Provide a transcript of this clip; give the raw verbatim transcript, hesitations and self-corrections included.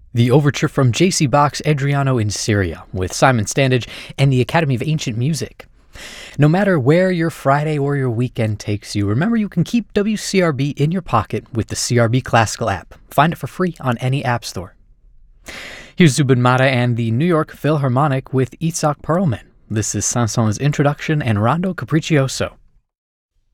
The overture from J C. Bach's Adriano in Syria with Simon Standage and the Academy of Ancient Music. No matter where your Friday or your weekend takes you, remember you can keep W C R B in your pocket with the C R B Classical app. Find it for free on any app store. Here's Zubin Mehta and the New York Philharmonic with Itzhak Perlman. This is Saint-Saëns' Introduction and Rondo Capriccioso.